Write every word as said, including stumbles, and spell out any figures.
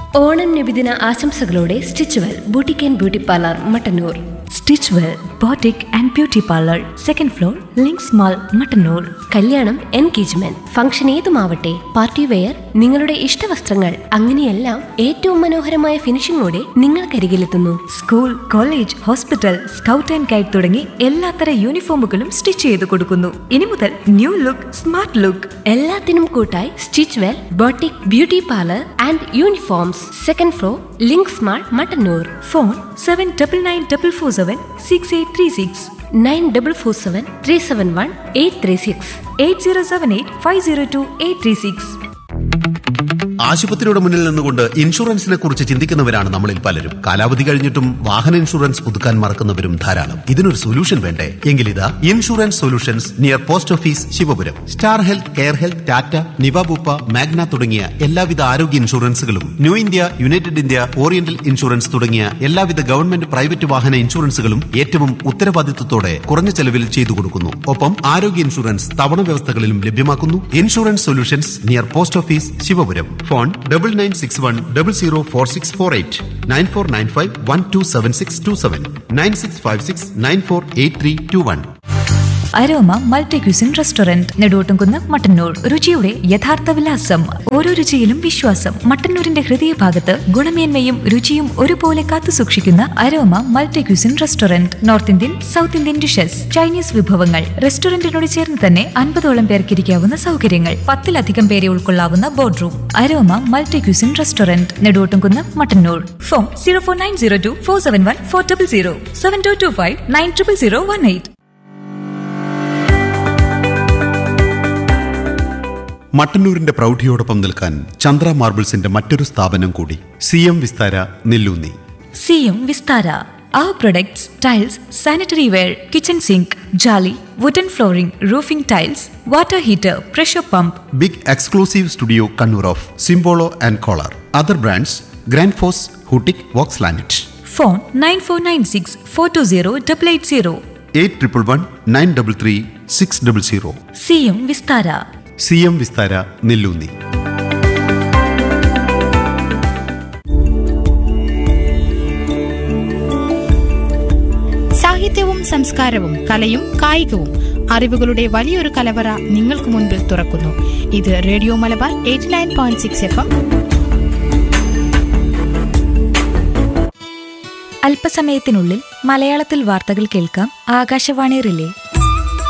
Onam നബിദിന ആശംസകളോടെ Stitchwell boutique and beauty parlour Mattannur. Stitchwell boutique and beauty parlour, second floor, links mall, Mattannur. കല്യാണം, engagement, function ഏതുമാവട്ടെ, party wear, നിങ്ങളുടെ ഇഷ്ടവസ്ത്രങ്ങൾ അങ്ങനെയെല്ലാം ഏറ്റവും മനോഹരമായ ഫിനിഷിംഗോടെ നിങ്ങൾക്കരികിലെത്തുന്നു. School, college, hospital, scout and guide തുടങ്ങി എല്ലാത്തര യൂണിഫോമുകളും stitch ചെയ്ത് കൊടുക്കുന്നു. ഇനി മുതൽ ന്യൂ ലുക്ക്, സ്മാർട്ട് ലുക്ക്. എല്ലാത്തിനും കൂട്ടായി Stitchwell boutique beauty parlour and uniforms, second floor, links mall, Mattannur. Phone seven double nine double four seven six eight three six, nine double four seven three seven one eight three six, eight zero seven eight five zero to eight three six. ആശുപത്രിയുടെ മുന്നിൽ നിന്നുകൊണ്ട് ഇൻഷുറൻസിനെ കുറിച്ച് ചിന്തിക്കുന്നവരാണ് നമ്മളിൽ പലരും. കാലാവധി കഴിഞ്ഞിട്ടും വാഹന insurance പുതുക്കാൻ മറക്കുന്നവരും ധാരാളം. ഇതിനൊരു സൊല്യൂഷൻ വേണ്ടേ? എങ്കിലിതാ insurance solutions near post office Sivapuram. Star health, care health, Tata, Niva Bupa, Magna തുടങ്ങിയ എല്ലാവിധ ആരോഗ്യ ഇൻഷുറൻസുകളും, new India, United India, oriental insurance തുടങ്ങിയ എല്ലാവിധ ഗവൺമെന്റ് പ്രൈവറ്റ് വാഹന ഇൻഷുറൻസുകളും ഏറ്റവും ഉത്തരവാദിത്വത്തോടെ കുറഞ്ഞ ചെലവിൽ ചെയ്തു കൊടുക്കുന്നു. ഒപ്പം ആരോഗ്യ ഇൻഷുറൻസ് തവണ വ്യവസ്ഥകളിലും ലഭ്യമാക്കുന്നു. Insurance solutions near post office Sivapuram. Phone double nine six one double zero four six four eight, nine four nine five one two seven six to seven, nine six five six nine four eight three to one. Aroma multi cuisine restaurant, Neduvottumkunnu, Mattannur. രുചിയുടെ യഥാർത്ഥ വിലാസം, ഓരോ രുചിയിലും വിശ്വാസം. മട്ടന്നൂരിന്റെ ഹൃദയഭാഗത്ത് ഗുണമേന്മയും രുചിയും ഒരുപോലെ കാത്തു സൂക്ഷിക്കുന്ന aroma multi cuisine restaurant. North Indian, south Indian dishes, Chinese വിഭവങ്ങൾ. റെസ്റ്റോറന്റിനോട് ചേർന്ന് തന്നെ അൻപതോളം പേർക്ക് ഇരിക്കാവുന്ന സൗകര്യങ്ങൾ, പത്തിലധികം പേരെ ഉൾക്കൊള്ളാവുന്ന board room. Aroma multi cuisine restaurant, Neduvottumkunnu, Mattannur. Phone zero four nine zero to four seven one four double zero, seven to to five nine triple zero one eight. മട്ടന്നൂരിന്റെ പ്രൗഢിയോടൊപ്പം നിൽക്കാൻ ചന്ദ്ര മാർബിൾസിന്റെ മറ്റൊരു സ്ഥാപനം കൂടി, C M Vistara, Nelloonni. C M Vistara. Our products, tiles, sanitary ware, kitchen sink, jolly, wooden flooring, roofing tiles, water heater, pressure pump. Big exclusive studio Kannur of സിംബോളോ and collar. Other brands grand FOSS, ഹൂട്ടിക്, Woakes ലാനറ്റ്. Phone nine four nine six four two zero eight eight zero, eight triple one nine double three six double zero. C M Vistara. C M Vistara, Nelloonni. സാഹിത്യവും സംസ്കാരവും കലയും കായികവും അറിവുകളുടെ വലിയൊരു കലവറ നിങ്ങൾക്ക് മുൻപിൽ തുറക്കുന്നു. ഇത് radio Malabar eighty nine point six F M. അല്പസമയത്തിനുള്ളിൽ മലയാളത്തിൽ വാർത്തകൾ കേൾക്കാം. ആകാശവാണി റിലേ.